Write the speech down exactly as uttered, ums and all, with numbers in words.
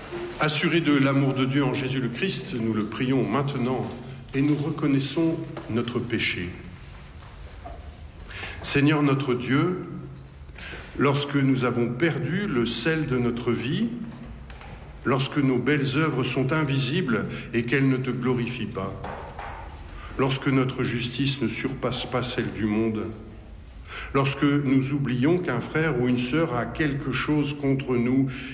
Assurés de l'amour de Dieu en Jésus le Christ, nous le prions maintenant et nous reconnaissons notre péché. Seigneur notre Dieu, lorsque nous avons perdu le sel de notre vie, lorsque nos belles œuvres sont invisibles et qu'elles ne te glorifient pas, lorsque notre justice ne surpasse pas celle du monde, lorsque nous oublions qu'un frère ou une sœur a quelque chose contre nous